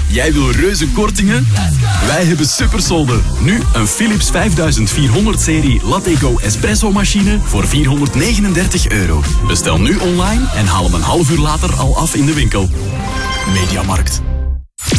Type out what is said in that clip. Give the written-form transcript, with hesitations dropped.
Jij wil reuze kortingen? Wij hebben supersolden. Nu een Philips 5400-serie Latte-Go Espresso machine voor €439. Bestel nu online en haal hem een half uur later al af in de winkel. Mediamarkt.